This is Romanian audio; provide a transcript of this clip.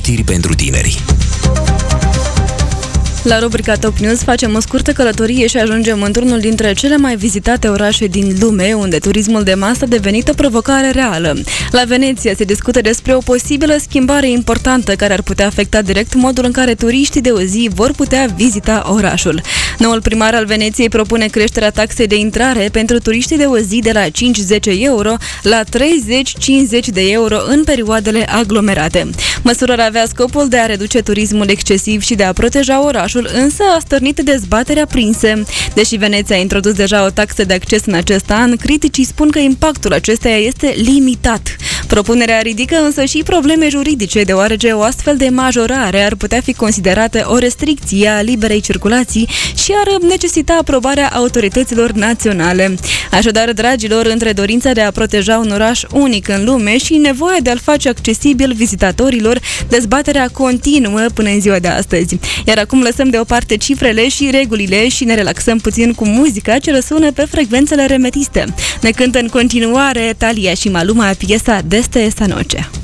Știri pentru tineri. La rubrica Top News facem o scurtă călătorie și ajungem într-unul dintre cele mai vizitate orașe din lume, unde turismul de masă a devenit o provocare reală. La Veneția se discută despre o posibilă schimbare importantă care ar putea afecta direct modul în care turiștii de o zi vor putea vizita orașul. Noul primar al Veneției propune creșterea taxei de intrare pentru turiștii de o zi de la 5-10 euro la 30-50 de euro în perioadele aglomerate. Măsura ar avea scopul de a reduce turismul excesiv și de a proteja orașul, însă a stârnit dezbateri aprinse. Deși Veneția a introdus deja o taxă de acces în acest an, criticii spun că impactul acesteia este limitat. Propunerea ridică însă și probleme juridice, deoarece o astfel de majorare ar putea fi considerată o restricție a liberei circulații și ar necesita aprobarea autorităților naționale. Așadar, dragilor, între dorința de a proteja un oraș unic în lume și nevoia de a-l face accesibil vizitatorilor, dezbaterea continuă până în ziua de astăzi. Iar acum lăsăm deoparte cifrele și regulile și ne relaxăm puțin cu muzica ce răsună pe frecvențele remetiste. Ne cântă în continuare Thalia și Maluma piesa Desde esa noche.